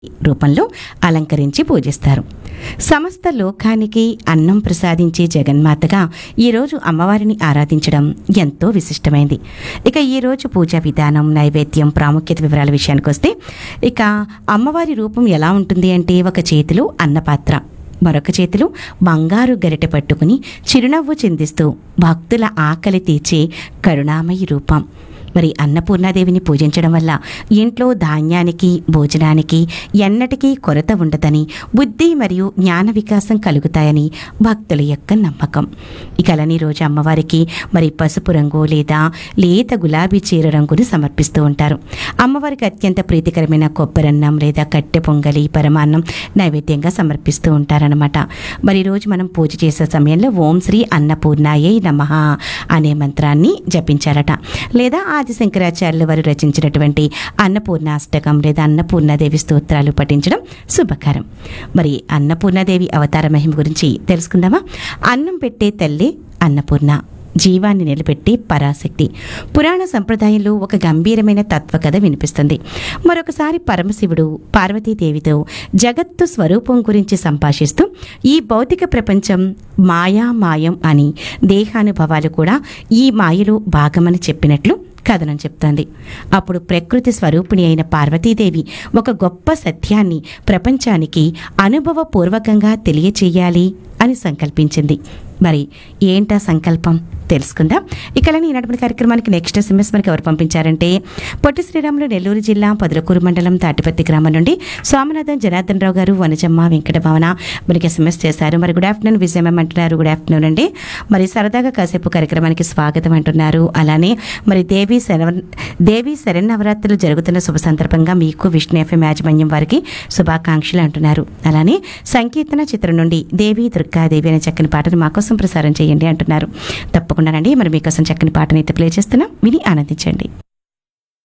రూపంలో అలంకరించి పూజిస్తారు. సమస్త లోకానికి అన్నం ప్రసాదించే జగన్మాతగా ఈరోజు అమ్మవారిని ఆరాధించడం ఎంతో విశిష్టమైంది. ఇక ఈరోజు పూజా విధానం, నైవేద్యం, ప్రాముఖ్యత వివరాల విషయానికి వస్తే, ఇక అమ్మవారి రూపం ఎలా ఉంటుంది అంటే, ఒక చేతిలో అన్నపాత్ర, మరొక చేతిలో బంగారు గరిటె పట్టుకుని చిరునవ్వు చిందిస్తూ భక్తుల ఆకలి తీర్చే కరుణామయి రూపం. మరి అన్నపూర్ణాదేవిని పూజించడం వల్ల ఇంట్లో ధాన్యానికి, భోజనానికి ఎన్నటికీ కొరత ఉండదని, బుద్ధి మరియు జ్ఞాన వికాసం కలుగుతాయని భక్తుల యొక్క నమ్మకం. ఇక అలానే రోజు అమ్మవారికి మరి పసుపు రంగు లేదా లేత గులాబీ చీర రంగుని సమర్పిస్తూ ఉంటారు. అమ్మవారికి అత్యంత ప్రీతికరమైన కొబ్బరన్నం లేదా కట్టె పొంగలి, పరమాన్నం నైవేద్యంగా సమర్పిస్తూ ఉంటారనమాట. మరి రోజు మనం పూజ చేసే సమయంలో ఓం శ్రీ అన్నపూర్ణాయై నమః అనే మంత్రాన్ని జపించాలట. లేదా ఆది శంకరాచార్యుల వారు రచించినటువంటి అన్నపూర్ణాష్టకం లేదా అన్నపూర్ణాదేవి స్తోత్రాలు పఠించడం శుభకరం. మరి అన్నపూర్ణాదేవి అవతార మహిమ గురించి తెలుసుకుందామా? అన్నం పెట్టే తల్లి అన్నపూర్ణ, జీవాన్ని నిలబెట్టి పరాశక్తి. పురాణ సంప్రదాయంలో ఒక గంభీరమైన తత్వకథ వినిపిస్తుంది. మరొకసారి పరమశివుడు పార్వతీదేవితో జగత్తు స్వరూపం గురించి సంభాషిస్తూ, ఈ భౌతిక ప్రపంచం మాయామాయం అని, దేహానుభవాలు కూడా ఈ మాయలో భాగమని చెప్పినట్లు కథనం చెప్తోంది. అప్పుడు ప్రకృతి స్వరూపిణి అయిన పార్వతీదేవి ఒక గొప్ప సత్యాన్ని ప్రపంచానికి అనుభవపూర్వకంగా తెలియచేయాలి అని సంకల్పించింది. మరి ఏంటా సంకల్పం తెలుసుకుందాం. ఇక ఈనాటి కార్యక్రమానికి నెక్స్ట్ SMS మనకి ఎవరు పంపించారంటే, పొట్టి శ్రీరాములు, నెల్లూరు జిల్లా పొదలకూరు మండలం తాటిపత్తి గ్రామం నుండి స్వామినాథన్ జనార్దన్ రావు గారు, వనజమ్మ, వెంకట భావన మనకి SMS చేశారు. మరి గుడ్ ఆఫ్టర్నూన్ విజయమ్మ అంటున్నారు. గుడ్ ఆఫ్టర్నూన్ అండి. మరి సరదాగా కాసేపు కార్యక్రమానికి స్వాగతం అంటున్నారు. అలానే మరి దేవి శరన్నవరాత్రులు జరుగుతున్న శుభ సందర్భంగా మీకు విష్ణు FM యాజమాన్యం వారికి శుభాకాంక్షలు అంటున్నారు. అలానే సంకీర్తన చిత్రం నుండి దేవి దుర్గాదేవి అనే చక్కని పాటను మాకోసం ప్రసారం చేయండి అంటున్నారు. తప్పకుండానండి, మరి మీకోసం చక్కని పాటనైతే ప్లే చేస్తున్నాం, విని ఆనందించండి.